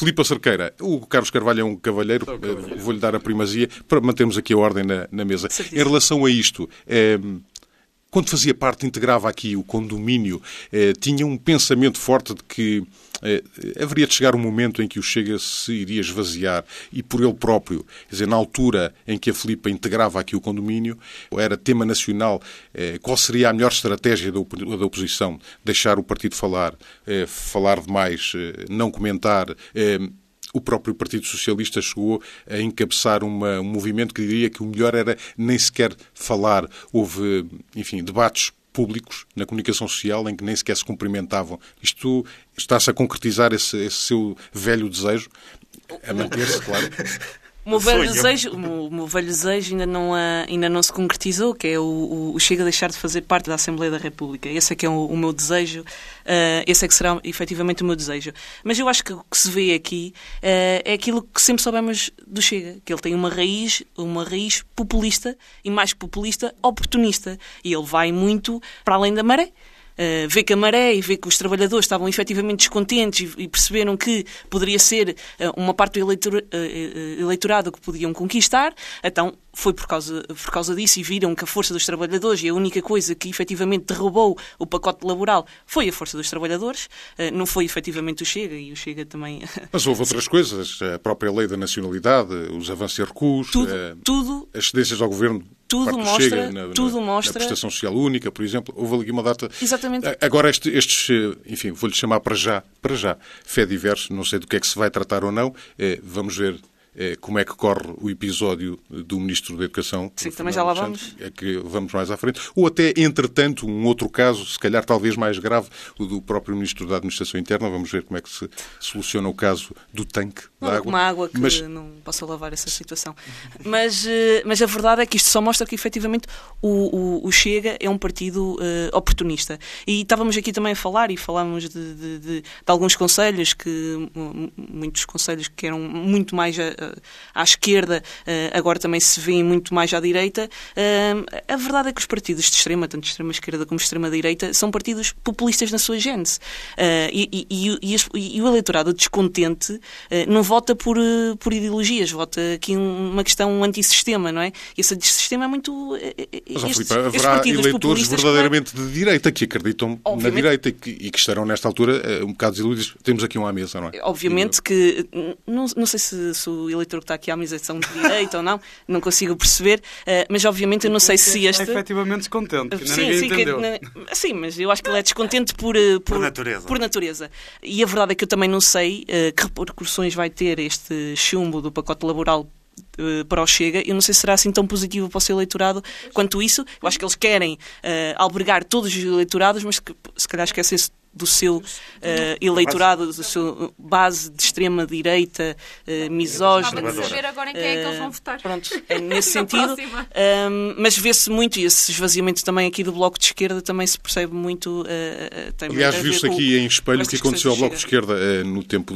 Filipe Cerqueira, o Carlos Carvalho é um cavalheiro, vou-lhe dar a primazia para mantermos aqui a ordem na mesa. Em relação a isto, quando fazia parte, integrava aqui o condomínio, tinha um pensamento forte de que haveria de chegar um momento em que o Chega se iria esvaziar e por ele próprio. Quer dizer, na altura em que a Filipa integrava aqui o condomínio, era tema nacional, qual seria a melhor estratégia da oposição? Deixar o partido falar, falar demais, não comentar. O próprio Partido Socialista chegou a encabeçar um movimento que diria que o melhor era nem sequer falar. Houve, enfim, debates públicos na comunicação social em que nem sequer se cumprimentavam. Isto está-se a concretizar esse seu velho desejo, a manter-se, claro. O meu velho desejo ainda não se concretizou, que é o Chega deixar de fazer parte da Assembleia da República. Esse é que é o meu desejo, esse é que será efetivamente o meu desejo. Mas eu acho que o que se vê aqui é aquilo que sempre soubemos do Chega, que ele tem uma raiz populista e, mais que populista, oportunista. E ele vai muito para além da maré. Vê que a maré e vê que os trabalhadores estavam efetivamente descontentes e perceberam que poderia ser uma parte do eleitorado que podiam conquistar, então foi por causa disso e viram que a força dos trabalhadores e a única coisa que efetivamente derrubou o pacote laboral foi a força dos trabalhadores, não foi efetivamente o Chega, e o Chega também... Mas houve outras coisas, a própria lei da nacionalidade, os avanços e recuos, as cedências ao governo. Tudo mostra. Na prestação social única, por exemplo, houve ali uma data... Exatamente. Agora estes, enfim, vou-lhe chamar para já, fé diverso, não sei do que é que se vai tratar ou não, vamos ver como é que corre o episódio do Ministro da Educação. Sim, também já lá vamos. É que vamos mais à frente. Ou até, entretanto, um outro caso, se calhar talvez mais grave, o do próprio Ministro da Administração Interna. Vamos ver como é que se soluciona o caso do tanque de água. Uma água que não possa lavar essa situação. Mas a verdade é que isto só mostra que, efetivamente, o Chega é um partido oportunista. E estávamos aqui também a falar, e falámos de alguns conselhos, muitos conselhos que eram muito mais à esquerda, agora também se vêem muito mais à direita. A verdade é que os partidos de extrema, tanto de extrema-esquerda como de extrema-direita, são partidos populistas na sua gênese. E o eleitorado descontente não vota por ideologias, vota aqui uma questão antissistema, não é? E esse antissistema é muito... Mas, haverá eleitores verdadeiramente de direita que acreditam na direita e que estarão nesta altura um bocado desiludidos. Temos aqui à mesa, não é? Obviamente que... Não sei se o eleitor que está aqui à mesa são de direita ou não consigo perceber, mas obviamente eu não sei se este... É efetivamente descontente, que ninguém entendeu. Sim, mas eu acho que ele é descontente por natureza. E a verdade é que eu também não sei que repercussões vai ter este chumbo do pacote laboral para o Chega. Eu não sei se será assim tão positivo para o seu eleitorado quanto isso. Eu acho que eles querem albergar todos os eleitorados, mas que, se calhar esquecem-se do seu eleitorado, da sua base de extrema-direita, misógina. Vamos saber agora em quem é que eles vão votar. Pronto, é nesse sentido. Mas vê-se muito, e esse esvaziamento também aqui do Bloco de Esquerda também se percebe muito. Aliás, viu-se aqui em espelho o que aconteceu ao Bloco de Esquerda no tempo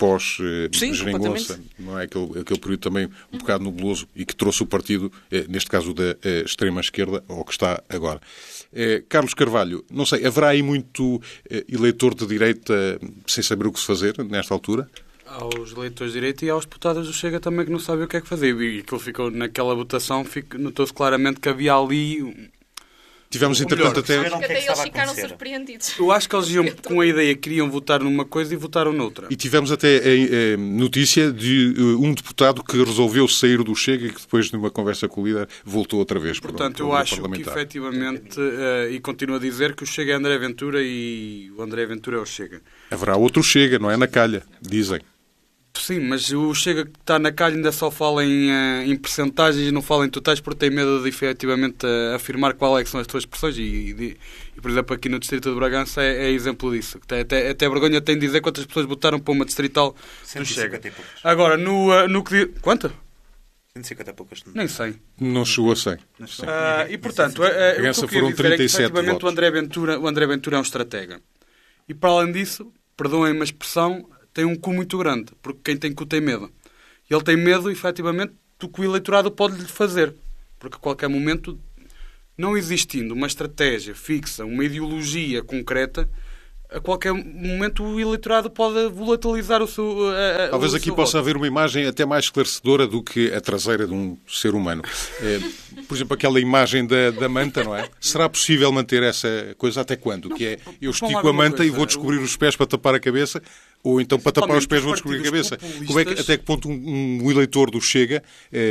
pós-Geringonça, não é? Aquele período também um bocado nubloso e que trouxe o partido, neste caso da extrema-esquerda, ao que está agora. Carlos Carvalho, não sei, haverá aí muito eleitor de direita sem saber o que se fazer nesta altura? Aos eleitores de direita e aos deputados do Chega também que não sabem o que é que fazer. E aquilo ficou naquela votação, notou-se claramente que havia ali... Tivemos, entretanto, até eles ficaram surpreendidos. Eu acho que eles iam com a ideia que queriam votar numa coisa e votaram noutra. E tivemos até a notícia de um deputado que resolveu sair do Chega e que depois de uma conversa com o líder voltou outra vez. Portanto, eu acho que efetivamente, e continuo a dizer que o Chega é André Ventura e o André Ventura é o Chega. Haverá outro Chega, não é na calha, dizem. Sim, mas o Chega que está na calha ainda só fala em percentagens e não fala em totais porque tem medo de efetivamente afirmar qual é que são as suas expressões e, por exemplo, aqui no Distrito de Bragança é exemplo disso. Até vergonha tem de dizer quantas pessoas votaram para uma distrital do Chega. Agora, no que... Quanto? 150 e poucas. Nem 100. Não chegou a 100. E, portanto, o que eu queria dizer é que, efetivamente, o André Ventura é um estratega. E, para além disso, perdoem-me a expressão... tem um cu muito grande, porque quem tem cu tem medo. E ele tem medo, efetivamente, do que o eleitorado pode lhe fazer. Porque a qualquer momento, não existindo uma estratégia fixa, uma ideologia concreta, a qualquer momento o eleitorado pode volatilizar o seu... Talvez aqui possa haver uma imagem até mais esclarecedora do que a traseira de um ser humano. Por exemplo, aquela imagem da manta, não é? Será possível manter essa coisa até quando? Que é, eu estico a manta e vou descobrir os pés para tapar a cabeça, ou então para tapar os pés vou descobrir a cabeça. Como é que, até que ponto um eleitor do Chega...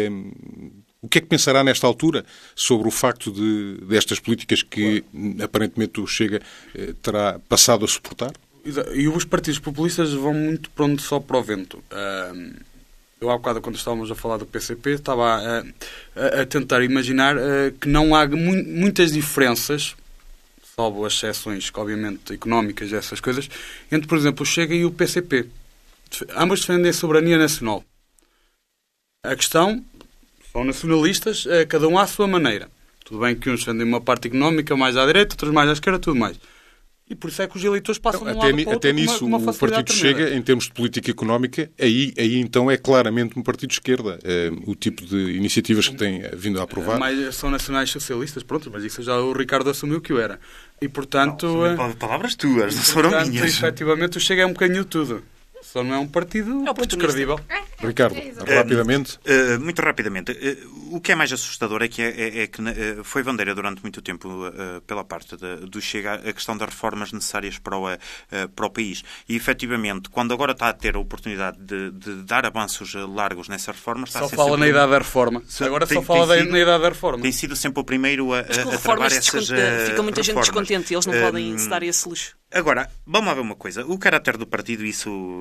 O que é que pensará nesta altura sobre o facto destas políticas que aparentemente o Chega terá passado a suportar? E os partidos populistas vão muito pronto só para o vento. Eu há bocado, quando estávamos a falar do PCP, estava a tentar imaginar que não há muitas diferenças, salvo as exceções, obviamente, económicas e essas coisas, entre, por exemplo, o Chega e o PCP. Ambos defendem a soberania nacional. A questão... São nacionalistas, cada um à sua maneira. Tudo bem que uns defendem uma parte económica mais à direita, outros mais à esquerda, tudo mais. E por isso é que os eleitores passam de um lado para o outro. Até nisso, o Partido Chega, em termos de política económica, aí então é claramente um partido de esquerda. O tipo de iniciativas que tem vindo a aprovar. Mas são nacionais socialistas, pronto, mas isso já o Ricardo assumiu que o era. E portanto... Não, palavras tuas, não foram minhas. Efetivamente, o Chega é um bocadinho de tudo. Só não é um partido descredível. Ricardo, rapidamente. Muito rapidamente. O que é mais assustador é que foi bandeira durante muito tempo pela parte do Chega a questão das reformas necessárias para o país. E, efetivamente, quando agora está a ter a oportunidade de dar avanços largos nessas reformas... Só fala na idade da reforma. Agora só fala na idade da reforma. Tem sido sempre o primeiro a travar essas fica muita gente descontente e eles não podem se dar esse luxo. Agora, vamos lá ver uma coisa. O caráter do partido, isso...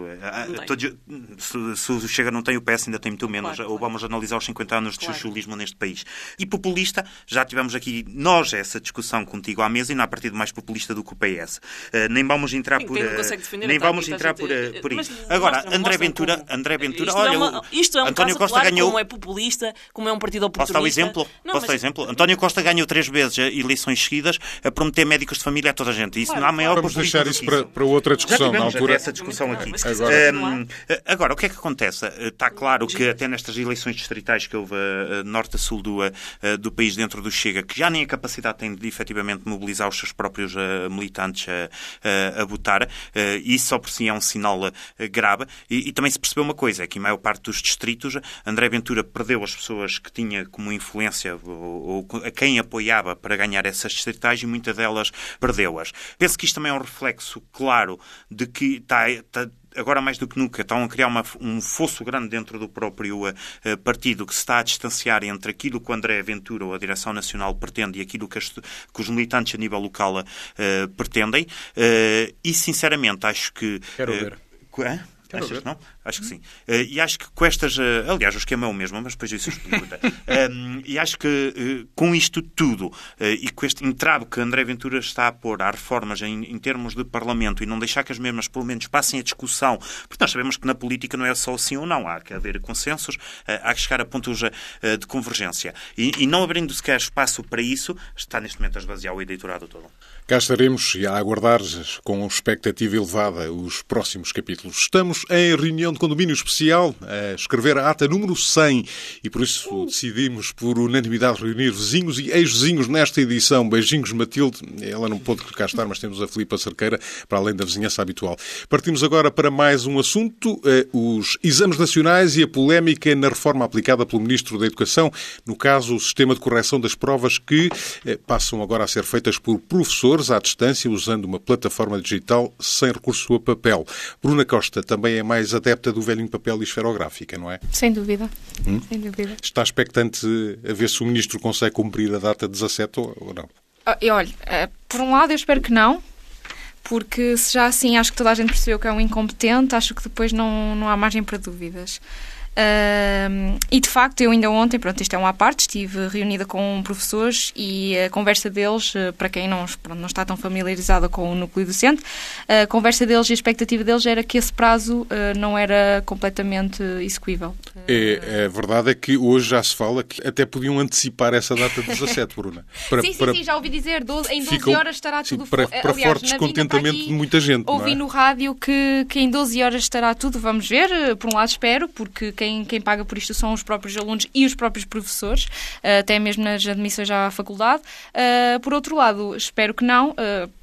Se o Chega não tem, o PS ainda tem muito menos. Claro. Ou vamos analisar os 50 anos de chuchulismo neste país. E populista, já tivemos aqui nós essa discussão contigo à mesa e não há partido mais populista do que o PS. Nem vamos entrar por... Nem vamos entrar por aí. Agora, André Ventura... Isto é um António caso Costa claro, ganhou... como é populista, como é um partido oportunista. Posso dar exemplo? António Costa ganhou 3 vezes eleições seguidas a prometer médicos de família a toda a gente. Isso não há maior... Vamos deixar isso para outra discussão. Já tivemos essa discussão aqui. Agora, o que é que acontece? Está claro que até nestas eleições distritais que houve norte a sul do país dentro do Chega, que já nem a capacidade tem de efetivamente mobilizar os seus próprios militantes a votar, isso só por si é um sinal grave. E também se percebeu uma coisa, é que em maior parte dos distritos André Ventura perdeu as pessoas que tinha como influência ou a quem apoiava para ganhar essas distritais e muitas delas perdeu-as. Penso que isto também é um reflexo claro de que agora mais do que nunca estão a criar um fosso grande dentro do próprio partido que se está a distanciar entre aquilo que o André Ventura ou a Direção Nacional pretende e aquilo que os militantes a nível local pretendem. E, sinceramente, acho que... Quero ver. Achas que não? Acho que sim. E acho que com estas... aliás, o esquema é o mesmo, mas depois isso explico. E acho que com isto tudo e com este entrave que André Ventura está a pôr às reformas em termos de Parlamento e não deixar que as mesmas, pelo menos, passem a discussão, porque nós sabemos que na política não é só sim ou não. Há que haver consensos, há que chegar a pontos de convergência. E não abrindo sequer espaço para isso, está neste momento a esvaziar o eleitorado todo. Cá estaremos e a aguardar com expectativa elevada os próximos capítulos. Estamos em reunião de condomínio especial a escrever a ata número 100 e por isso decidimos por unanimidade reunir vizinhos e ex-vizinhos nesta edição. Beijinhos, Matilde. Ela não pôde cá estar, mas temos a Filipa Cerqueira, para além da vizinhança habitual. Partimos agora para mais um assunto, os exames nacionais e a polémica na reforma aplicada pelo Ministro da Educação, no caso o sistema de correção das provas que passam agora a ser feitas por professores à distância, usando uma plataforma digital sem recurso a papel. Bruna Costa também é mais adepta do velhinho papel e esferográfica, não é? Sem dúvida. Sem dúvida. Está expectante a ver se o Ministro consegue cumprir a data 17 ou não? Olha, por um lado eu espero que não, porque se já assim acho que toda a gente percebeu que é um incompetente, acho que depois não há margem para dúvidas. E de facto eu ainda ontem, pronto, isto é uma à parte, estive reunida com professores e a conversa deles, para quem não está tão familiarizada com o núcleo docente, a conversa deles e a expectativa deles era que esse prazo não era completamente execuível. A verdade é que hoje já se fala que até podiam antecipar essa data de 17, Bruna. Sim, já ouvi dizer, em 12 horas estará tudo... Para forte descontentamento de muita gente, ouvi no rádio que em 12 horas estará tudo, vamos ver, por um lado espero, porque quem paga por isto são os próprios alunos e os próprios professores, até mesmo nas admissões à faculdade. Por outro lado, espero que não,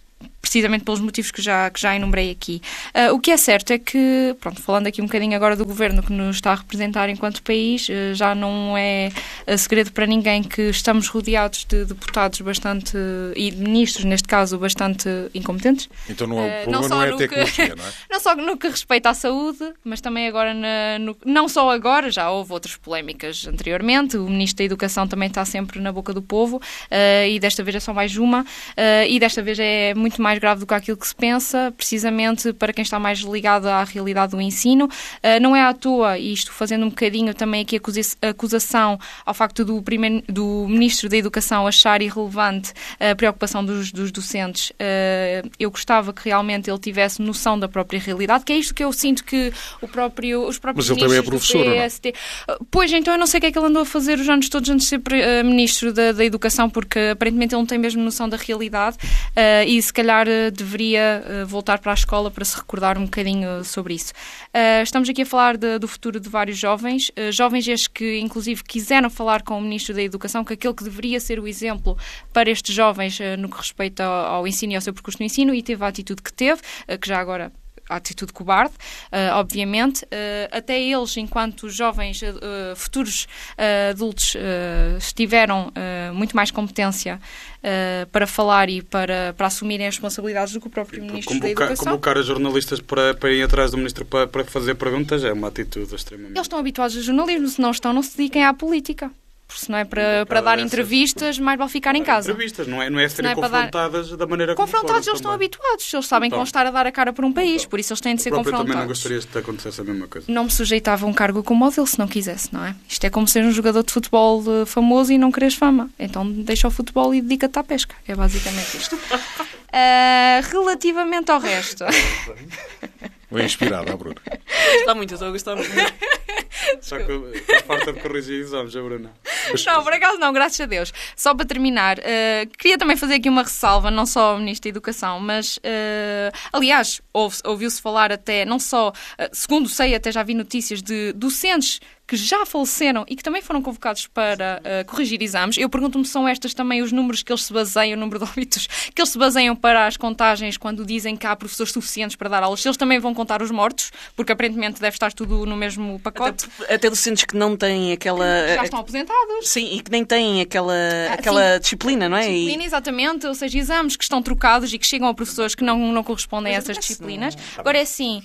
precisamente pelos motivos que já enumerei aqui. O que é certo é que, pronto, falando aqui um bocadinho agora do governo que nos está a representar enquanto país, já não é segredo para ninguém que estamos rodeados de deputados bastante, e de ministros, neste caso, bastante incompetentes. Então o problema não é a tecnologia, não é? Não só no que respeita à saúde, mas também agora, não só agora, já houve outras polémicas anteriormente, o Ministro da Educação também está sempre na boca do povo, e desta vez é só mais uma, e desta vez é muito mais grave do que aquilo que se pensa, precisamente para quem está mais ligado à realidade do ensino. Não é à toa, e isto fazendo um bocadinho também aqui acusação ao facto do Ministro da Educação achar irrelevante a preocupação dos docentes. Eu gostava que realmente ele tivesse noção da própria realidade, que é isto que eu sinto que os próprios Mas ele também é professor, PST... Pois, então eu não sei o que é que ele andou a fazer os anos todos antes de ser Ministro da Educação, porque aparentemente ele não tem mesmo noção da realidade, e se calhar deveria voltar para a escola para se recordar um bocadinho sobre isso. Estamos aqui a falar do futuro de vários jovens estes que inclusive quiseram falar com o Ministro da Educação, que aquele que deveria ser o exemplo para estes jovens no que respeita ao ensino e ao seu percurso no ensino, e teve a atitude que teve, que já agora a atitude cobarde, obviamente. Até eles, enquanto jovens futuros adultos, tiveram muito mais competência para falar e para assumirem as responsabilidades do que o próprio Ministro da Educação. Convocar os jornalistas para irem atrás do Ministro para fazer perguntas é uma atitude extremamente... Eles estão habituados ao jornalismo, se não estão, não se dediquem à política. Porque se não é para dar entrevistas, mais vale ficar em casa. Entrevistas, não é serem confrontadas da maneira como confrontados, eles estão habituados. Eles sabem que vão estar a dar a cara por um país, por isso eles têm de ser confrontados. Eu também não gostaria de acontecer a mesma coisa. Não me sujeitava a um cargo como o dele se não quisesse, não é? Isto é como ser um jogador de futebol famoso e não quereres fama. Então deixa o futebol e dedica-te à pesca. É basicamente isto. Relativamente ao resto... Bem inspirada, a Bruna. Está muito, estou a gostar muito. Só que está farta de corrigir exames, a Bruna. Não, por acaso não, graças a Deus. Só para terminar, queria também fazer aqui uma ressalva, não só ao Ministro da Educação, mas, aliás, ouviu-se falar até, não só, segundo sei, até já vi notícias de docentes que já faleceram e que também foram convocados para corrigir exames. Eu pergunto-me se são estas também os números que eles se baseiam, o número de óbitos, que eles se baseiam para as contagens quando dizem que há professores suficientes para dar aulas. Se eles também vão contar os mortos, porque aparentemente deve estar tudo no mesmo pacote. Até docentes que não têm aquela... Já estão aposentados. Sim, e que nem têm aquela disciplina, não é? Disciplina, exatamente. Ou seja, exames que estão trocados e que chegam a professores que não correspondem a essas disciplinas. Agora é assim,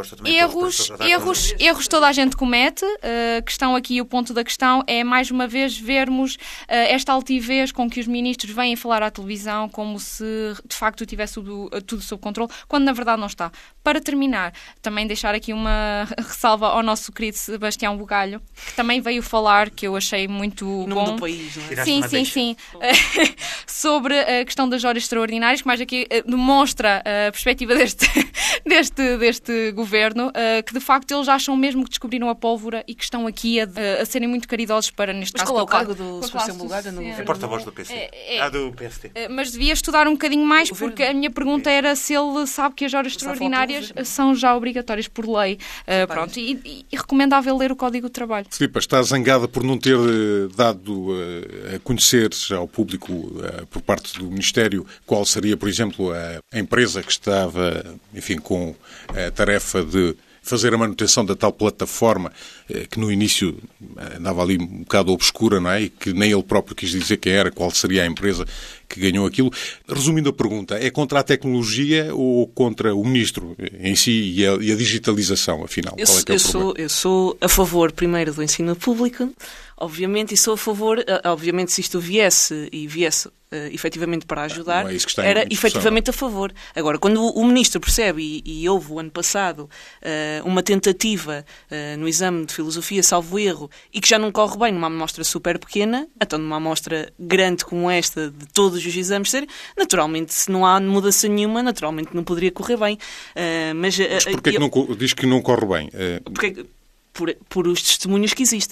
erros toda a gente comete. Questão aqui, o ponto da questão é, mais uma vez, vermos esta altivez com que os ministros vêm falar à televisão como se, de facto, tivesse tudo sob controle, quando, na verdade, não está. Para terminar, também deixar aqui uma ressalva ao nosso querido Sebastião Bugalho, que também veio falar, que eu achei muito bom. Do país, não é? Sim. Sobre a questão das horas extraordinárias, que mais aqui demonstra a perspectiva deste governo, que, de facto, eles acham mesmo que descobriram a pólvora e que estão aqui a serem muito caridosos para, neste caso... Mas qual é o cargo do Sebastião Bugalho? É porta-voz do PC. Do PST. Mas devia estudar um bocadinho mais, porque a minha pergunta era se ele sabe que as horas extraordinárias são já obrigatórias por lei. Pronto, e recomendável ler o Código de Trabalho. Filipe, está zangada por não ter dado a conhecer ao público, por parte do Ministério, qual seria, por exemplo, a empresa que estava, enfim, com a tarefa de fazer a manutenção da tal plataforma que no início andava ali um bocado obscura, não é? E que nem ele próprio quis dizer quem era, qual seria a empresa que ganhou aquilo. Resumindo a pergunta, é contra a tecnologia ou contra o Ministro em si e a digitalização, afinal? Qual é que é o problema? Eu sou a favor, primeiro, do ensino público, obviamente, e sou a favor, obviamente, se isto viesse efetivamente para ajudar, era efetivamente a favor. Agora, quando o Ministro percebe, e houve o ano passado uma tentativa no exame de filosofia, salvo erro, e que já não corre bem numa amostra super pequena, então numa amostra grande como esta, de todos os exames serem, naturalmente, se não há mudança nenhuma, naturalmente não poderia correr bem. Mas porquê que diz que não corre bem? Por os testemunhos que existem.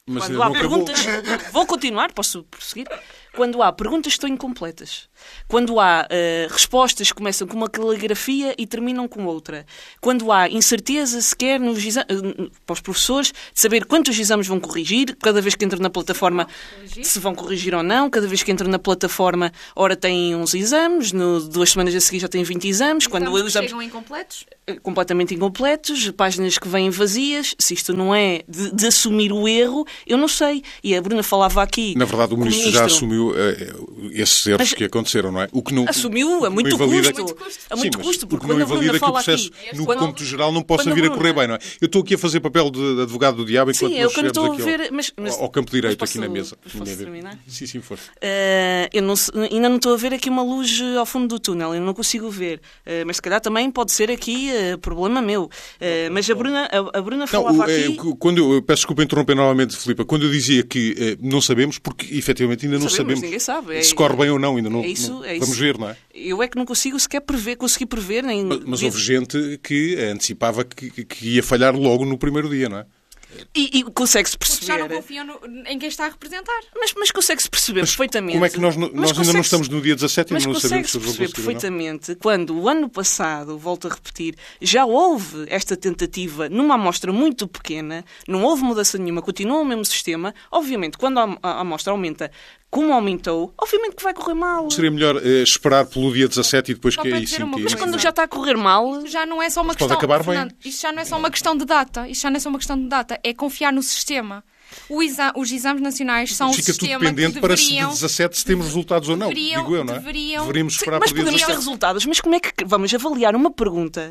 Mas quando há perguntas... Vou continuar, posso prosseguir? Quando há perguntas que estão incompletas. Quando há respostas que começam com uma caligrafia e terminam com outra. Quando há incerteza sequer para os professores de saber quantos exames vão corrigir, cada vez que entram na plataforma se vão corrigir ou não, cada vez que entram na plataforma, ora têm uns exames, 2 semanas a seguir já têm 20 exames. Quando os exames chegam incompletos? Completamente incompletos, páginas que vêm vazias. Se isto não é de assumir o erro, eu não sei. E a Bruna falava aqui... Na verdade, o Ministro já assumiu esses erros que aconteceram, não é? O que não, assumiu a muito custo. A muito custo, porque quando a Bruna fala aqui... no cômputo geral não possa vir a correr bem, não é? Eu estou aqui a fazer papel de advogado do diabo enquanto nós chegamos aqui ao campo direito, aqui na mesa. Posso terminar? Sim, força. Ainda não estou a ver aqui uma luz ao fundo do túnel, eu não consigo ver. Mas se calhar também pode ser aqui problema meu. Mas a Bruna falava aqui... Eu peço desculpa interromper novamente, Filipa, quando eu dizia que não sabemos, porque efetivamente ainda não sabemos ninguém sabe. Se corre bem ou não, ainda não. Vamos ver, não é? Eu é que não consigo sequer conseguir prever. Mas houve gente que antecipava que ia falhar logo no primeiro dia, não é? E consegue-se perceber. Porque já não confiam em quem está a representar. Mas consegue-se perceber perfeitamente. Como é que nós ainda não estamos no dia 17 e não sabemos se consegue-se perceber perfeitamente quando o ano passado, volto a repetir, já houve esta tentativa numa amostra muito pequena, não houve mudança nenhuma, continua o mesmo sistema. Obviamente, quando a amostra aumenta, como aumentou, obviamente que vai correr mal. Seria melhor esperar pelo dia 17 e depois que aí sim... Mas quando já está a correr mal... Já não é só uma questão... Pode acabar bem. Isto já não é só uma questão de data. É confiar no sistema. Os exames nacionais são o sistema que deveriam... Fica tudo pendente para se de 17 se temos resultados ou não. Digo eu, não é? Deveríamos esperar por dia 17. Mas podemos ter resultados. Mas como é que vamos avaliar uma pergunta...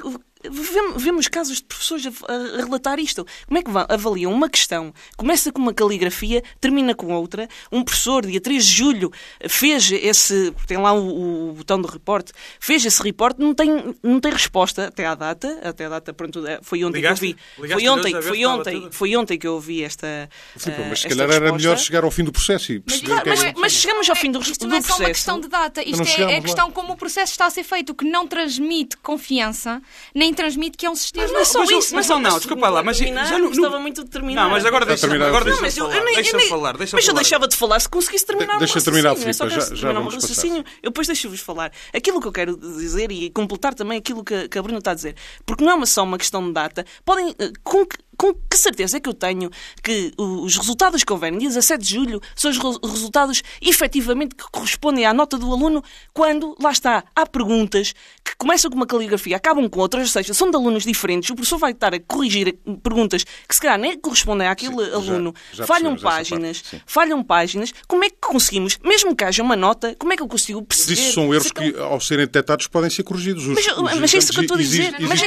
Vemos casos de professores a relatar isto. Como é que avaliam uma questão? Começa com uma caligrafia, termina com outra. Um professor, dia 3 de julho, fez esse... Tem lá o botão do report. Fez esse report, não tem resposta até à data. Pronto, foi ontem que eu vi. Foi ontem que eu ouvi esta mas se calhar era melhor chegar ao fim do processo e perceber mas chegamos ao fim do processo. Isto não é só uma questão de data. Isto é a questão como o processo está a ser feito, que não transmite confiança, nem transmite que é um sistema... Mas não é só isso. Mas não, desculpa lá. Mas já não estava muito determinado. Não, mas agora deixa-me falar. Mas eu deixava de falar se conseguisse terminar. Deixa terminar, Filipe. Já vamos passar. Eu depois deixo-vos falar. Aquilo que eu quero dizer e completar também aquilo que a Bruna está a dizer. Porque não é só uma questão de data. Podem... Com que certeza é que eu tenho que os resultados que houver no dia 17 de julho são os resultados efetivamente que correspondem à nota do aluno quando, lá está, há perguntas que começam com uma caligrafia, acabam com outras, ou seja, são de alunos diferentes, o professor vai estar a corrigir perguntas que se calhar nem correspondem àquele aluno, falham páginas, como é que conseguimos, mesmo que haja uma nota, como é que eu consigo perceber? Mas isso são erros que, ao serem detectados, podem ser corrigidos. Mas é isso que eu estou a dizer. Mas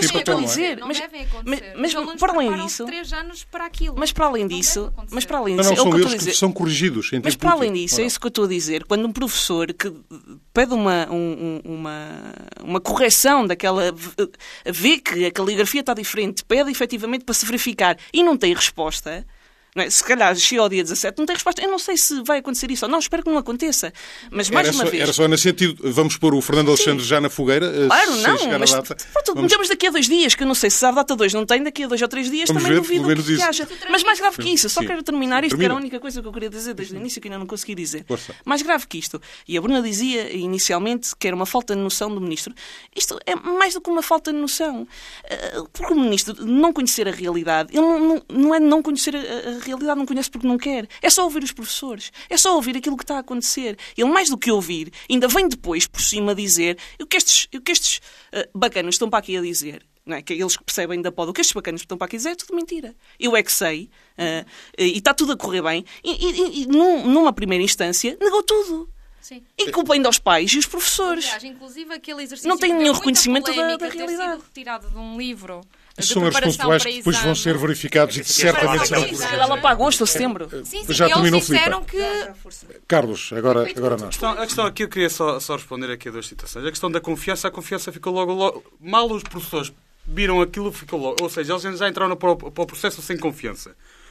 para além disso... 3 anos para aquilo. Mas para além disso, não são erros que são corrigidos. Mas para além disso, é isso que eu estou a dizer. Quando um professor que pede uma correção daquela, vê que a caligrafia está diferente, pede efetivamente para se verificar e não tem resposta... Não é? Se calhar chega ao dia 17, não tem resposta. Eu não sei se vai acontecer isso ou não, espero que não aconteça. Mas mais uma vez... Era só nesse sentido, vamos pôr o Fernando Alexandre já na fogueira, claro, sem não, chegar mas, à data. Pronto, metemos daqui a 2 dias, que eu não sei se a data 2 não tem, daqui a 2 ou 3 dias vamos também ver, duvido que haja. Mas mais grave que isso, só quero terminar isto, que era a única coisa que eu queria dizer desde o início que ainda não consegui dizer. Força. Mais grave que isto. E a Bruna dizia inicialmente que era uma falta de noção do Ministro. Isto é mais do que uma falta de noção. Porque o Ministro não conhecer a realidade, ele não é não conhecer a realidade, não conhece porque não quer. É só ouvir os professores. É só ouvir aquilo que está a acontecer. Ele, mais do que ouvir, ainda vem depois por cima dizer o que estes bacanas estão para aqui a dizer. Não é? Que eles que percebem da pode. O que estes bacanas estão para aqui a dizer é tudo mentira. Eu é que sei. E está tudo a correr bem. E numa primeira instância, negou tudo. Sim. E culpa ainda aos pais e os professores. Aliás, inclusive aquele exercício não tem nenhum reconhecimento da realidade. Ter sido retirado de um livro são erros pontuais que depois vão ser verificados e que certamente serão corrigidos. Lá para agosto ou setembro. Sim, já terminou, Filipe. Carlos, agora não. A questão aqui, eu queria só responder aqui a 2 citações. A questão da confiança, a confiança ficou logo mal os professores viram aquilo, ficou logo. Ou seja, eles já entraram para o processo sem confiança.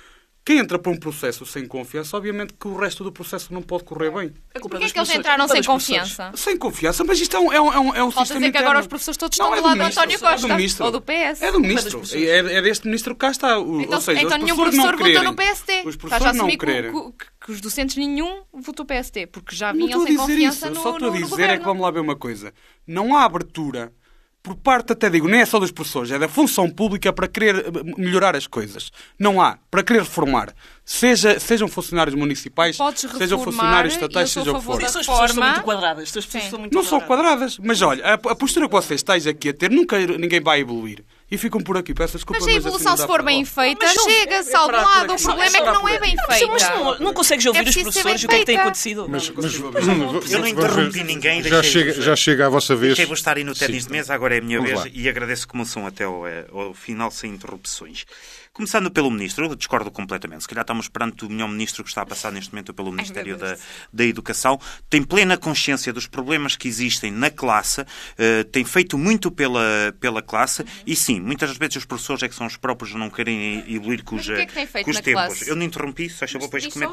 quem entra para um processo sem confiança, obviamente que o resto do processo não pode correr bem. Porquê é que eles entraram sem confiança? Sem confiança, mas isto é um Pode sistema dizer que interno. agora os professores todos estão do lado do António Costa ou do PS. É do ministro. É deste ministro que cá está. Ou seja, então os nenhum professores professor não quererem. votou no PSD. Os Estás a professores não assumir quererem. que os docentes nenhum votou PSD, porque já Não vinham estou a sem dizer confiança isso. no Só estou a dizer governo. é que vamos lá ver uma coisa. Não há abertura por parte, até digo, nem é só dos professores, é da função pública para querer melhorar as coisas. Não há. Para querer reformar. Sejam funcionários municipais, sejam funcionários estatais, seja o que for. As pessoas são muito quadradas. Não são quadradas. Mas olha, a postura que vocês estáis aqui a ter, nunca ninguém vai evoluir. E ficam por aqui. Peço desculpa, Mas a evolução, se for bem feita, chega-se ao lado. O problema é que não é bem feita. Mas não consegues ouvir os professores o que é que tem acontecido? Eu não interrompi ninguém. Já chega a vossa vez. Deixei-vos estar aí no ténis de mesa, agora é a minha vez e agradeço que começam até ao final sem interrupções. Começando pelo Ministro, eu discordo completamente. Se calhar estamos perante o melhor Ministro que está a passar neste momento pelo Ministério da Educação. Tem plena consciência dos problemas que existem na classe, tem feito muito pela classe e sim, muitas vezes os professores é que são os próprios a não querem evoluir com os tempos. Classe? Eu não interrompi, só depois comenta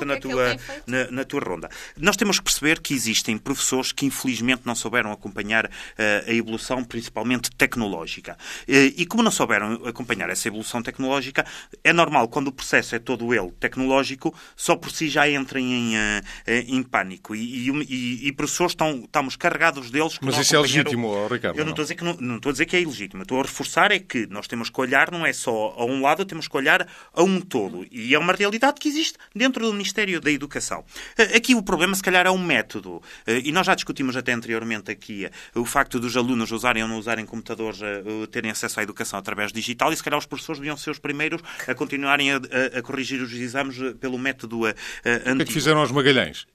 na tua ronda. Nós temos que perceber que existem professores que infelizmente não souberam acompanhar a evolução, principalmente tecnológica. E como não souberam acompanhar essa evolução tecnológica, é normal, quando o processo é todo ele tecnológico, só por si já entrem em pânico. E professores estamos carregados deles. Mas isso é legítimo, Ricardo? Eu não estou a dizer que é ilegítimo. Estou a reforçar é que nós temos que olhar, não é só a um lado, temos que olhar a um todo. E é uma realidade que existe dentro do Ministério da Educação. Aqui o problema, se calhar, é um método. E nós já discutimos até anteriormente aqui o facto dos alunos usarem ou não usarem computadores, terem acesso à educação através digital, e se calhar os professores deviam ser os primeiros a continuarem a corrigir os exames pelo método antigo. O que é que fizeram aos Magalhães?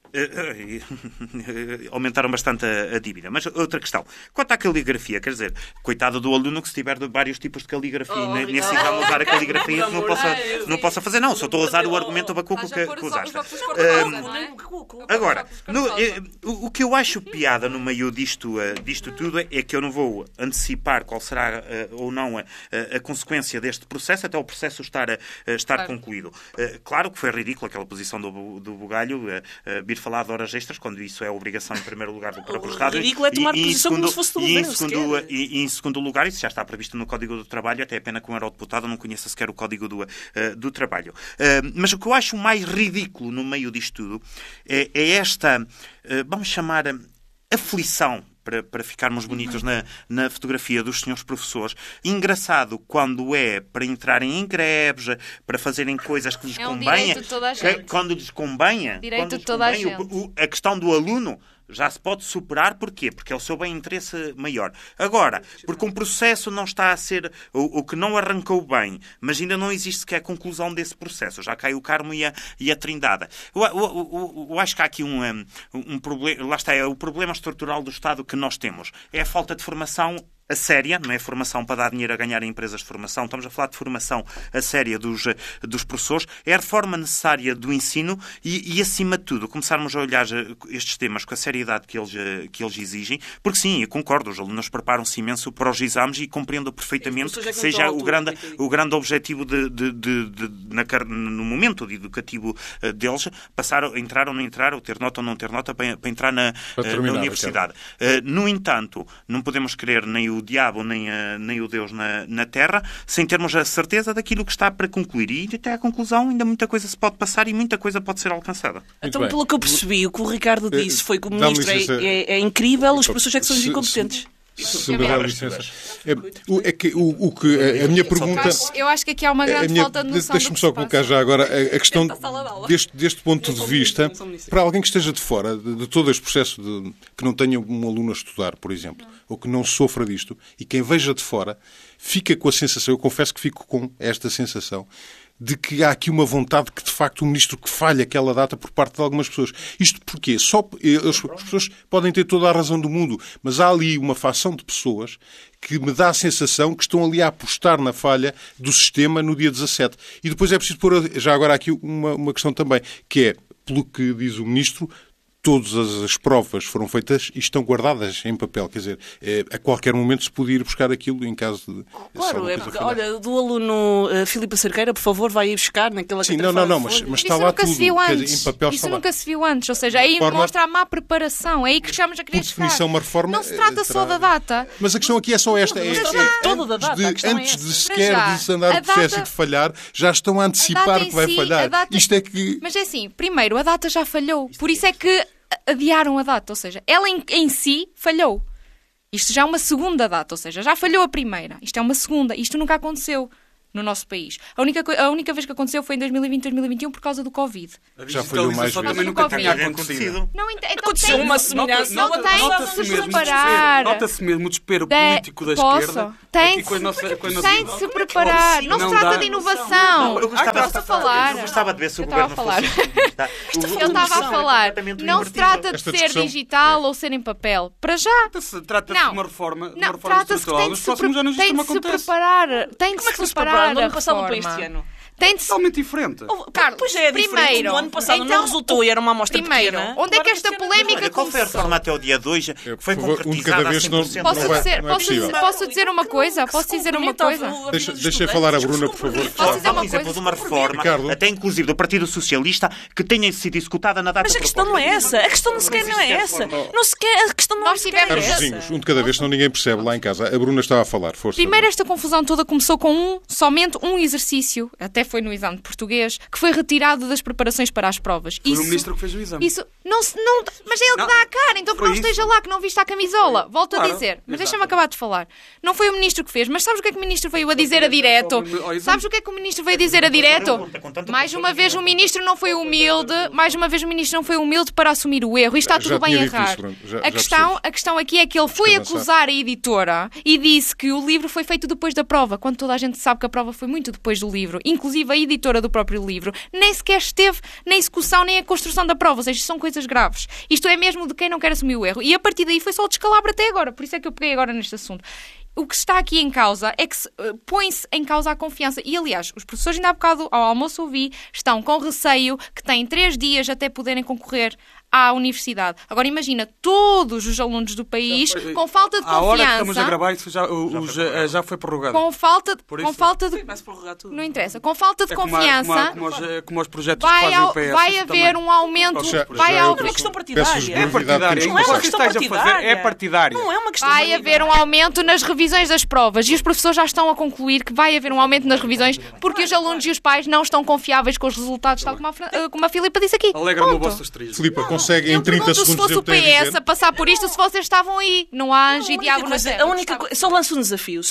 Aumentaram bastante a dívida. Mas outra questão. Quanto à caligrafia, quer dizer, coitado do aluno que se tiver de vários tipos de caligrafia nesse exame usar a caligrafia que não possa fazer. Não, só estou a usar o argumento bacuco que usaste. Agora, o que eu acho piada no meio disto tudo é que eu não vou antecipar qual será ou não a consequência deste processo até o processo estar concluído. Claro que foi ridículo aquela posição do Bugalho vir falar de horas extras, quando isso é obrigação em primeiro lugar do próprio Estado. Ridículo é tomar posição como se fosse do governo. E em segundo lugar, isso já está previsto no Código do Trabalho, até é pena que um eurodeputado não conheça sequer o Código do Trabalho. Mas o que eu acho mais ridículo no meio disto tudo é esta, vamos chamar, aflição, para ficarmos bonitos na fotografia dos senhores professores. Engraçado quando é para entrarem em greves, para fazerem coisas que lhes convenha. Quando lhes convenha, a questão do aluno já se pode superar. Porquê? Porque é o seu bem-interesse maior. Agora, porque um processo não está a ser, o que não arrancou bem, mas ainda não existe sequer a conclusão desse processo. Já cai o Carmo e a Trindade. Eu acho que há aqui um problema. Lá está, é o problema estrutural do Estado que nós temos. É a falta de formação a séria, não é formação para dar dinheiro a ganhar em empresas de formação, estamos a falar de formação a séria dos professores, é a reforma necessária do ensino e acima de tudo, começarmos a olhar estes temas com a seriedade que eles exigem, porque sim, eu concordo, os alunos preparam-se imenso para os exames e compreendo perfeitamente que seja o grande objetivo no momento educativo deles, entrar ou não entrar, ou ter nota ou não ter nota, para entrar na universidade. No entanto, não podemos querer nem o diabo nem o Deus na Terra, sem termos a certeza daquilo que está para concluir. E até à conclusão ainda muita coisa se pode passar e muita coisa pode ser alcançada. Então, pelo que eu percebi, o que o Ricardo disse foi que o ministro é incrível, os professores é que são incompetentes. Se me dá licença. É que a minha pergunta... Eu acho que aqui há uma grande falta de noção. Deixa-me só colocar já agora a questão deste ponto de vista, para alguém que esteja de fora de todo este processo, que não tenha um aluno a estudar, por exemplo, ou que não sofra disto, e quem veja de fora, fica com a sensação, eu confesso que fico com esta sensação, de que há aqui uma vontade que, de facto, o ministro que falha aquela data por parte de algumas pessoas. Isto porquê? As pessoas podem ter toda a razão do mundo, mas há ali uma facção de pessoas que me dá a sensação que estão ali a apostar na falha do sistema no dia 17. E depois é preciso pôr, já agora aqui, uma questão também, que é, pelo que diz o ministro, todas as provas foram feitas e estão guardadas em papel. Quer dizer, a qualquer momento se podia ir buscar aquilo em caso de... Claro, porque, olha, do aluno Filipe Cerqueira, por favor, vai ir buscar naquela... Sim, não, mas está lá tudo. Em papel isso está lá. nunca se viu antes, ou seja, aí mostra a má preparação, é aí que chegamos a querer chegar. Por definição, uma reforma... Não se trata só da data. Mas a questão aqui é só esta. Antes de sequer de andar o processo e de falhar, já estão a antecipar que vai falhar. Isto é que... Mas é assim, primeiro, a data já falhou. Por isso é que adiaram a data, ou seja, ela em si falhou. Isto já é uma segunda data, ou seja, já falhou a primeira. Isto é uma segunda. Isto nunca aconteceu no nosso país. A única vez que aconteceu foi em 2020, 2021 por causa do Covid. Já falhou mais vezes. Também nunca tinha acontecido. Aconteceu uma semelhança. Nota-se mesmo o desespero político da esquerda. Tem de se preparar. Não se trata de inovação. Eu gostava de ver se o governo fosse... Eu estava a falar. Não se trata de ser digital ou ser em papel. Para já. Trata-se de uma reforma estrutural. Nos próximos anos isto não acontece. Tem de se preparar. No ano passado para este ano. Tem totalmente diferente. Carlos, pois é diferente. No ano passado não resultou e era uma amostra pequena. Onde é que esta polémica qual foi a reforma até o dia 2 que foi concretizada a 100%? Posso dizer uma coisa? Deixa falar a Bruna, por favor. Posso dizer um exemplo de uma reforma, até inclusive do Partido Socialista, que tenha sido executada na data proposta. Mas a questão não é essa. A questão sequer não é essa. A questão não é essa. Um de cada vez, senão ninguém percebe lá em casa. A Bruna estava a falar. Força. Primeiro, esta confusão toda começou com somente um exercício, até foi no exame de português, que foi retirado das preparações para as provas. Foi o ministro que fez o exame. Mas é ele que dá a cara, então que não esteja lá, que não viste a camisola. Volto a dizer. Mas deixa-me acabar de falar. Não foi o ministro que fez, mas sabes o que é que o ministro veio a dizer a direto? Sabes o que é que o ministro veio a dizer a direto? Mais uma vez o ministro não foi humilde, para assumir o erro. E está tudo bem errar. A questão aqui é que ele foi acusar a editora e disse que o livro foi feito depois da prova, quando toda a gente sabe que a prova foi muito depois do livro. Inclusive a editora do próprio livro nem sequer esteve na execução nem a construção da prova. Ou seja, são coisas graves. Isto é mesmo de quem não quer assumir o erro. E a partir daí foi só o descalabro até agora. Por isso é que eu peguei agora neste assunto. O que está aqui em causa é que põe-se em causa a confiança. E, aliás, os professores, ainda há bocado, ao almoço ouvi, estão com receio que têm 3 dias até poderem concorrer à universidade. Agora, imagina, todos os alunos do país, com falta de confiança... A hora que estamos a gravar, isso já foi prorrogado. Com falta de... Não interessa. Com falta de confiança... Como os projetos que fazem o PS. Vai haver um aumento... É uma questão partidária. É partidária. Não é uma questão partidária. É partidária. Não é uma questão Vai haver um aumento nas revisões das provas e os professores já estão a concluir que vai haver um aumento nas revisões porque os alunos e os pais não estão confiáveis com os resultados, tal como a Filipa disse aqui. Alegra-me o vosso estrilho. Filipa, consegue em 30 segundos... Se fosse o PS a passar por isto, se vocês estavam aí. Não há anjo e diabo na terra. A única coisa... Só lanço um desafio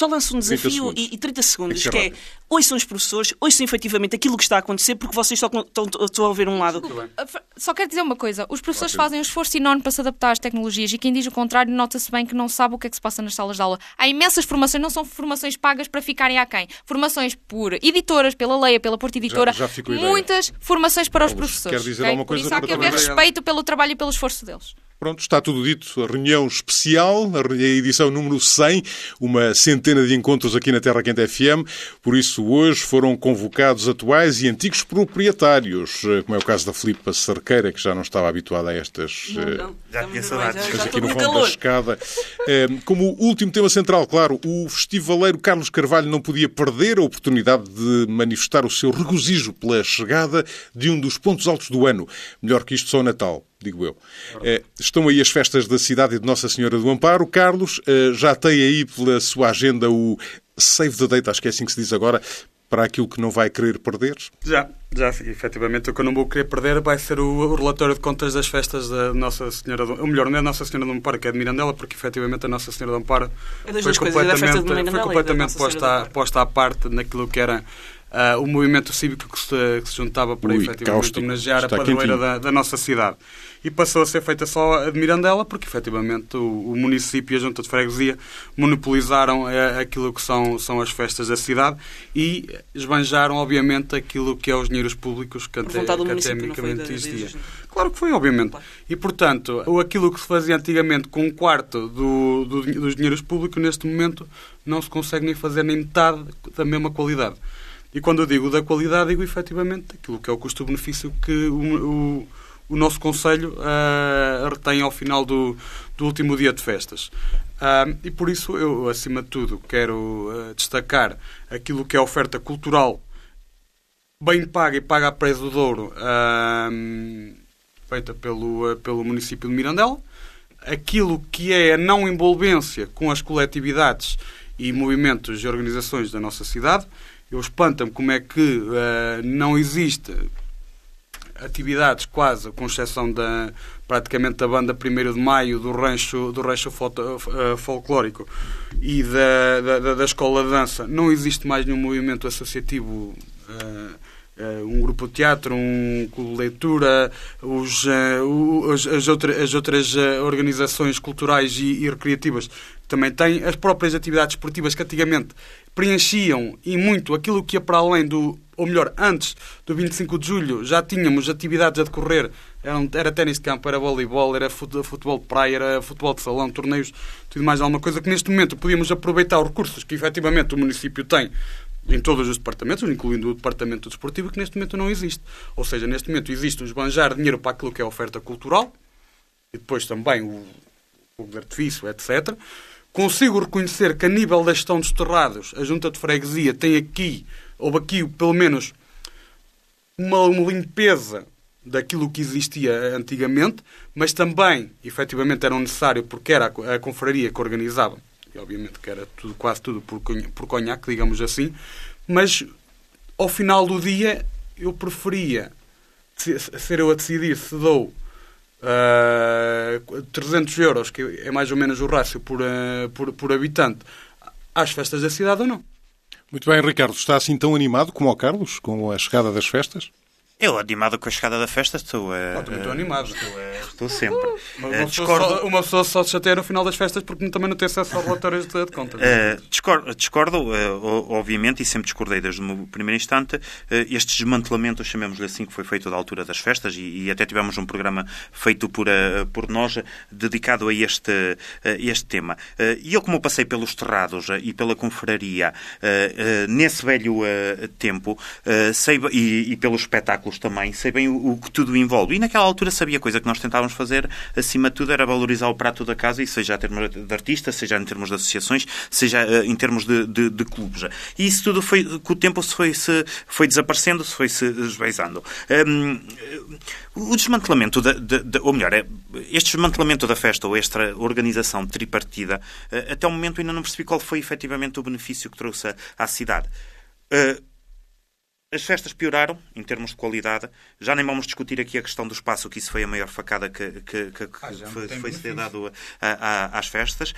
e 30 segundos, que é... Ouçam os professores, ouçam efetivamente aquilo que está a acontecer, porque vocês estão a ver um lado. Só quero dizer uma coisa. Os professores fazem um esforço enorme para se adaptar às tecnologias e quem diz o contrário nota-se bem que não sabe o que é que se passa nas salas de aula. Há imensas formações, não são formações pagas para ficarem aquém. Formações por editoras, pela Leia, pela Porta Editora. Muitas formações para os professores. Quer dizer alguma coisa? Por isso há que haver respeito pelo trabalho e pelo esforço deles. Pronto, está tudo dito. A reunião especial, a edição número 100, uma centena de encontros aqui na Terra Quente FM. Por isso, hoje foram convocados atuais e antigos proprietários, como é o caso da Filipa Cerqueira, que já não estava habituada a estas... Já tinha saudades. Aqui no fundo da escada. Como último tema central, claro, o festivaleiro Carlos Carvalho não podia perder a oportunidade de manifestar o seu regozijo pela chegada de um dos pontos altos do ano. Melhor que isto, só o Natal. Digo eu. Estão aí as festas da cidade e de Nossa Senhora do Amparo. Carlos, já tem aí pela sua agenda o save the date, acho que é assim que se diz agora, para aquilo que não vai querer perder? Já, efetivamente, o que eu não vou querer perder vai ser o relatório de contas das festas da Nossa Senhora do Amparo. Ou melhor, não é a Nossa Senhora do Amparo, que é de Mirandela, porque efetivamente a Nossa Senhora do Amparo foi completamente posta à parte naquilo que era o movimento cívico que se juntava para efetivamente homenagear a padroeira da nossa cidade. E passou a ser feita só a de Mirandela, porque efetivamente o município e a Junta de Freguesia monopolizaram aquilo que são as festas da cidade e esbanjaram, obviamente, aquilo que é os dinheiros públicos que atemicamente existia. Claro que foi, obviamente. E, portanto, aquilo que se fazia antigamente com 1/4 dos dinheiros públicos, neste momento, não se consegue nem fazer nem metade da mesma qualidade. E quando eu digo da qualidade, digo efetivamente aquilo que é o custo-benefício que o o nosso Conselho retém ao final do último dia de festas. E por isso eu, acima de tudo, quero destacar aquilo que é a oferta cultural bem paga e paga a preço do Douro, feita pelo município de Mirandela, aquilo que é a não envolvência com as coletividades e movimentos e organizações da nossa cidade. Eu espanto-me como é que não existe atividades quase, com exceção praticamente da banda 1º de Maio, do rancho folclórico e da escola de dança. Não existe mais nenhum movimento associativo, um grupo de teatro, um clube de leitura, as outras organizações culturais e recreativas também têm, as próprias atividades esportivas que antigamente preenchiam e muito aquilo que ia para além ou melhor, antes do 25 de Julho, já tínhamos atividades a decorrer, era ténis de campo, era voleibol, era futebol de praia, era futebol de salão, torneios, tudo mais alguma coisa, que neste momento podíamos aproveitar os recursos que efetivamente o município tem em todos os departamentos, incluindo o departamento desportivo, que neste momento não existe. Ou seja, neste momento existe um esbanjar dinheiro para aquilo que é a oferta cultural, e depois também o fogo de artifício, etc. Consigo reconhecer que a nível da gestão dos terrados, a Junta de Freguesia houve aqui pelo menos uma limpeza daquilo que existia antigamente, mas também, efetivamente, era necessário, porque era a confraria que organizava, e obviamente que era quase tudo por conhaque, digamos assim, mas ao final do dia eu preferia ser eu a decidir se dou 300 euros, que é mais ou menos o rácio por habitante, às festas da cidade ou não. Muito bem, Ricardo. Está assim tão animado como o Carlos com a chegada das festas? Eu, animado com a chegada da festa, estou muito animado. Estou sempre. Uma pessoa só se chateia no final das festas porque também não tem acesso aos relatórios de contas. Discordo, obviamente, e sempre discordei desde o primeiro instante, este desmantelamento, chamemos-lhe assim, que foi feito da altura das festas, e até tivemos um programa feito por nós dedicado a este tema. E eu, como eu passei pelos terrados e pela confraria nesse velho tempo, sei, e pelos espetáculos também, sei bem o que tudo envolve. E naquela altura sabia a coisa que nós tentávamos fazer, acima de tudo, era valorizar o prato da casa, e seja em termos de artistas, seja em termos de associações, seja em termos de clubes. E isso tudo com o tempo se foi desaparecendo, se foi se esvaizando. O desmantelamento, ou melhor, este desmantelamento da festa, ou esta organização tripartida, até o momento ainda não percebi qual foi efetivamente o benefício que trouxe à cidade. As festas pioraram, em termos de qualidade. Já nem vamos discutir aqui a questão do espaço, que isso foi a maior facada que foi dado às festas.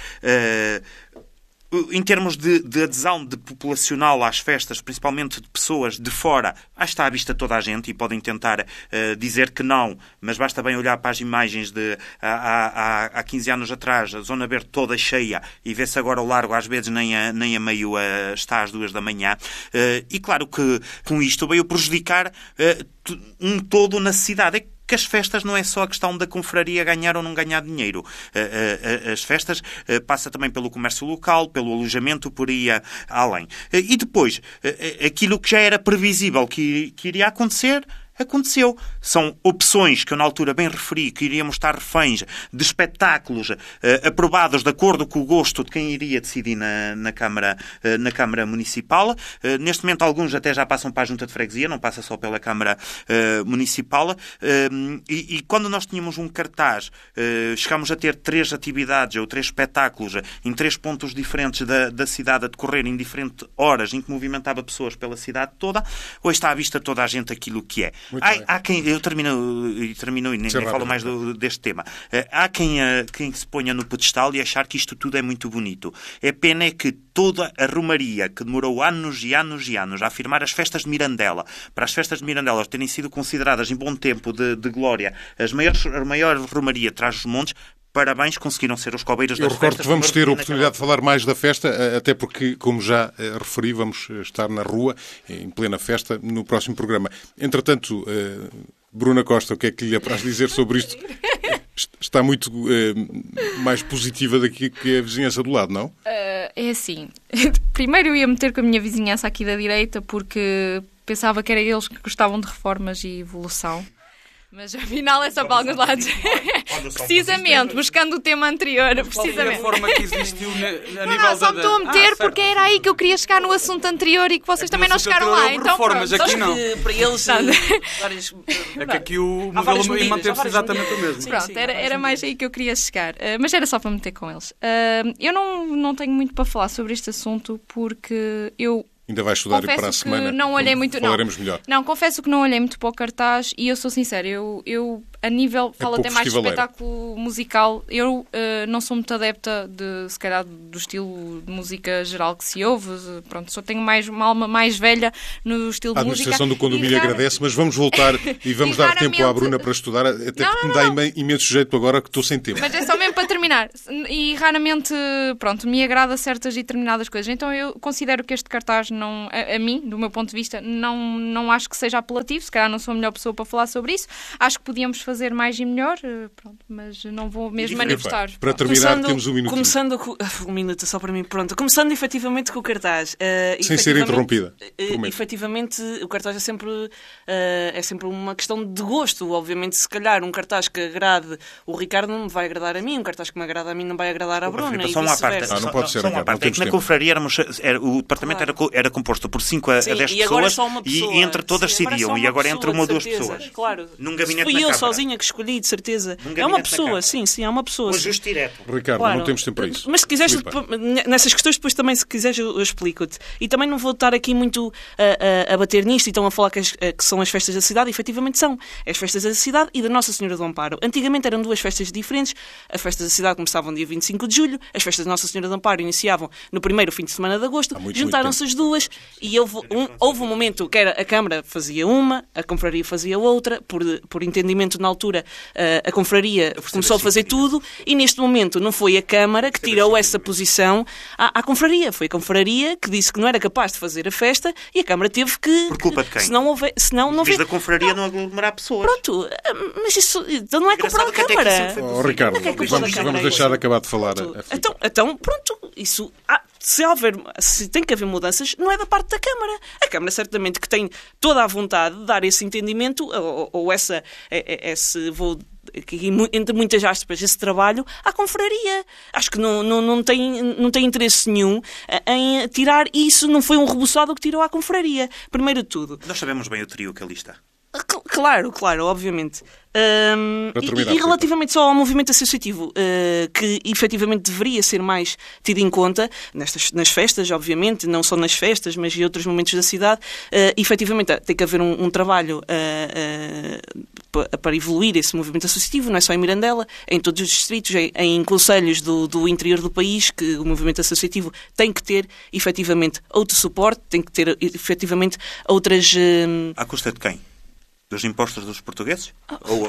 Em termos de adesão populacional às festas, principalmente de pessoas de fora, está à vista toda a gente, e podem tentar dizer que não, mas basta bem olhar para as imagens de há 15 anos atrás, a Zona Verde toda cheia, e vê-se agora o largo, às vezes nem a meio está às 2 da manhã. E claro que com isto veio prejudicar um todo na cidade. Que as festas não é só a questão da confraria ganhar ou não ganhar dinheiro. As festas passa também pelo comércio local, pelo alojamento, por aí além. E depois, aquilo que já era previsível que iria acontecer, aconteceu. São opções que eu na altura bem referi, que iríamos estar reféns de espetáculos aprovados de acordo com o gosto de quem iria decidir na Câmara Municipal. Neste momento alguns até já passam para a Junta de Freguesia, não passa só pela Câmara Municipal. E quando nós tínhamos um cartaz, chegámos a ter 3 atividades ou 3 espetáculos em 3 pontos diferentes da cidade a decorrer em diferentes horas, em que movimentava pessoas pela cidade toda, hoje está à vista toda a gente aquilo que é. Há quem, eu termino e nem falo mais deste tema. Há quem se ponha no pedestal e achar que isto tudo é muito bonito. É pena que toda a romaria que demorou anos e anos e anos a afirmar as festas de Mirandela, para as festas de Mirandela terem sido consideradas em bom tempo de glória a maior romaria atrás dos montes, parabéns, conseguiram ser os cobeiros das festas. Eu recordo que vamos ter a oportunidade de falar mais da festa, até porque, como já referi, vamos estar na rua, em plena festa, no próximo programa. Entretanto, Bruna Costa, o que é que lhe apraz dizer sobre isto? Está muito mais positiva daqui que a vizinhança do lado, não? É assim. Primeiro eu ia meter com a minha vizinhança aqui da direita, porque pensava que era eles que gostavam de reformas e evolução. Mas afinal é só para alguns lados. Precisamente, buscando o tema anterior. Precisamente. A forma que existiu a nível não, só me estou a meter porque era aí que eu queria chegar no assunto anterior e que vocês também não chegaram lá. Então, mas aqui não. Para eles, é que aqui o modelo manteve-se exatamente o mesmo. Pronto, era mais aí que eu queria chegar. Mas era só para meter com eles. Eu não tenho muito para falar sobre este assunto porque eu... Ainda vais estudar para a semana. Não olhei muito, falaremos melhor. Não, confesso que não olhei muito para o cartaz e eu sou sincera, eu a nível, falo até mais de espetáculo musical, eu não sou muito adepta se calhar do estilo de música geral que se ouve, pronto, só tenho uma alma mais velha no estilo de música. A administração do condomínio agradece, mas vamos voltar e vamos dar tempo à Bruna para estudar, até porque me dá imenso jeito agora que estou sem tempo. Mas é só mesmo para terminar. E raramente, pronto, me agrada certas e determinadas coisas. Então eu considero que este cartaz não, a mim, do meu ponto de vista, não acho que seja apelativo, se calhar não sou a melhor pessoa para falar sobre isso. Acho que podíamos fazer mais e melhor, pronto, mas não vou mesmo manifestar. Para terminar, temos um minuto. Começando com... Um minuto só para mim, pronto. Começando efetivamente com o cartaz. Sem ser interrompida. Efetivamente, o cartaz é sempre uma questão de gosto. Obviamente, se calhar um cartaz que agrade o Ricardo não me vai agradar a mim, um cartaz que me agrada a mim não vai agradar a Bruna. Só uma parte. Não pode ser, é que na confraria o departamento era composto por 5 a 10 pessoas e entre todas decidiam. E agora entre uma ou duas pessoas. Claro. Num gabinete fui na eu Câmara. Sozinha que escolhi, de certeza. É uma pessoa, sim, é uma pessoa. Um ajuste direto. Ricardo, claro. Não temos tempo para isso. Mas se quiseres, nessas questões, depois também, se quiseres, eu explico-te. E também não vou estar aqui muito a bater nisto e estão a falar que são as festas da cidade. E, efetivamente são. As festas da cidade e da Nossa Senhora do Amparo. Antigamente eram duas festas diferentes. As festas da cidade começavam dia 25 de julho. As festas da Nossa Senhora do Amparo iniciavam no primeiro fim de semana de agosto. Juntaram-se as duas e houve um momento que a Câmara fazia uma, a Confraria fazia outra. Por entendimento na altura, a Confraria começou a fazer tudo e neste momento não foi a Câmara que tirou essa posição à Confraria. Foi a Confraria que disse que não era capaz de fazer a festa e a Câmara teve que... Por culpa de quem? Não da Confraria não aglomerar pessoas. Pronto, mas isso então não é culpa da Câmara. Ricardo, vamos deixar acabar de falar. Então, pronto, isso... Se tem que haver mudanças, não é da parte da Câmara. A Câmara certamente que tem toda a vontade de dar esse entendimento ou vou entre muitas aspas, esse trabalho à Confraria. Acho que não tem interesse nenhum em tirar isso. Não foi um rebuçado que tirou à Confraria. Primeiro de tudo. Nós sabemos bem o trio que ali está. Claro, obviamente. E relativamente só ao movimento associativo, que efetivamente deveria ser mais tido em conta nas festas, obviamente, não só nas festas, mas em outros momentos da cidade, efetivamente tem que haver um trabalho para evoluir esse movimento associativo, não é só em Mirandela, em todos os distritos, em concelhos do interior do país, que o movimento associativo tem que ter efetivamente outro suporte, tem que ter efetivamente outras... À custa de quem? Dos impostos dos portugueses? Ou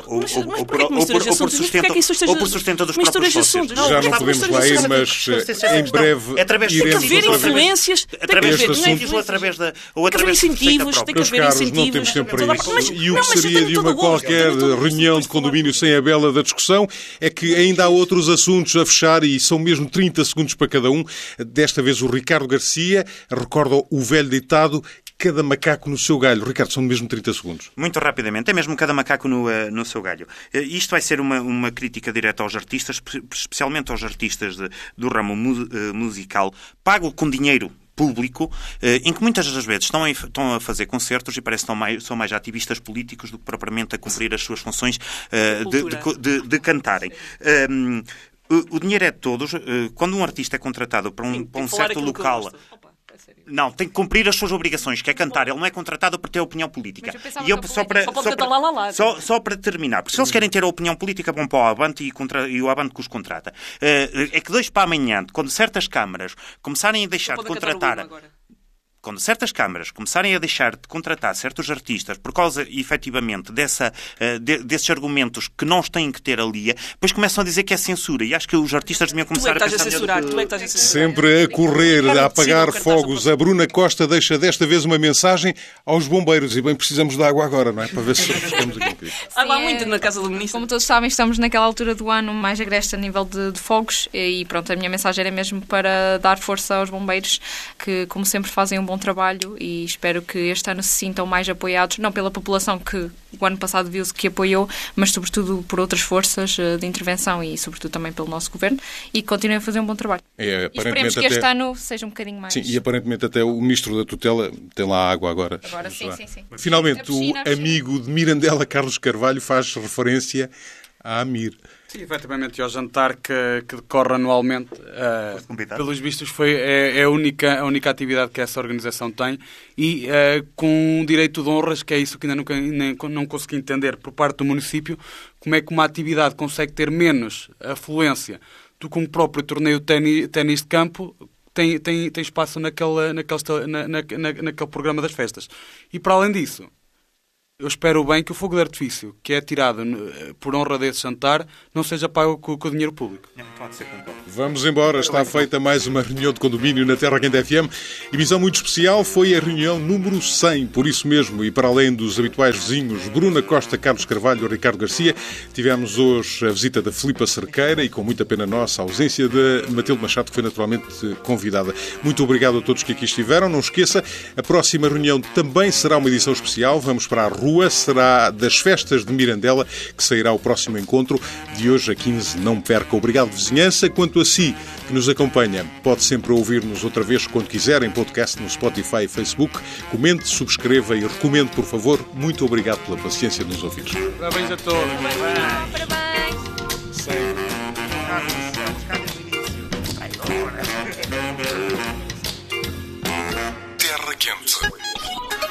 por sustento dos próprios sócios? Já não podemos lá ir, mas em breve iremos... Tem que haver influências, através de incentivos, tem que haver incentivos. Não temos tempo para isso. E o que seria de uma qualquer reunião de condomínio sem a bela da discussão é que ainda há outros assuntos a fechar e são mesmo 30 segundos para cada um. Desta vez o Ricardo Garcia recorda o velho ditado: cada macaco no seu galho. Ricardo, são mesmo 30 segundos. Muito rapidamente. É mesmo cada macaco no seu galho. Isto vai ser uma crítica direta aos artistas, especialmente aos artistas do ramo musical, pago com dinheiro público, em que muitas das vezes estão a fazer concertos e parece que são mais ativistas políticos do que propriamente a cumprir as suas funções de cantarem. O dinheiro é de todos. Quando um artista é contratado para um certo local... Não, tem que cumprir as suas obrigações, que é cantar. Ele não é contratado para ter opinião política. E eu só para terminar, porque se eles querem ter a opinião política, vão para o Avante e o Avante que os contrata. É que dois para amanhã, quando certas câmaras começarem a deixar de contratar... Quando certas câmaras começarem a deixar de contratar certos artistas por causa, efetivamente, desses argumentos que nós têm que ter ali, depois começam a dizer que é censura. E acho que os artistas deviam começar a pensar... Sempre a correr, a apagar fogos. A Bruna Costa deixa desta vez uma mensagem aos bombeiros. E bem, precisamos de água agora, não é? Para ver se ficamos aqui. Água há muito na casa do ministro. Como todos sabem, estamos naquela altura do ano mais agreste a nível de fogos. E pronto, a minha mensagem era mesmo para dar força aos bombeiros, que como sempre fazem um bom bom trabalho e espero que este ano se sintam mais apoiados, não pela população que o ano passado viu-se que apoiou, mas sobretudo por outras forças de intervenção e sobretudo também pelo nosso governo, e que continuem a fazer um bom trabalho. E esperemos que este ano seja um bocadinho mais... Sim, e aparentemente até o Ministro da Tutela tem lá água agora. Agora sim. Finalmente, o amigo de Mirandela, Carlos Carvalho, faz referência à AMIR. Sim, efetivamente, ao jantar que decorre anualmente, pelos vistos é a única atividade que essa organização tem, e com um direito de honras, que é isso que ainda não consegui entender por parte do município, como é que uma atividade consegue ter menos afluência do que um próprio torneio de ténis de campo tem espaço naquele programa das festas. E para além disso, eu espero bem que o fogo de artifício, que é tirado por honra desse jantar, não seja pago com o dinheiro público. Vamos embora. Está feita mais uma reunião de condomínio na Terra Quente FM. Emissão muito especial, foi a reunião número 100. Por isso mesmo, e para além dos habituais vizinhos Bruna Costa, Carlos Carvalho e Ricardo Garcia, tivemos hoje a visita da Filipa Cerqueira e, com muita pena nossa, a ausência de Matilde Machado, que foi naturalmente convidada. Muito obrigado a todos que aqui estiveram. Não esqueça, a próxima reunião também será uma edição especial. Vamos para a rua, será das festas de Mirandela, que sairá o próximo encontro de hoje a 15. Não perca. Obrigado, vizinhança. Quanto a si, que nos acompanha, pode sempre ouvir-nos outra vez quando quiser, em podcast no Spotify e Facebook. Comente, subscreva e recomende, por favor. Muito obrigado pela paciência de nos ouvir. Parabéns a todos. Parabéns. Terra Quente.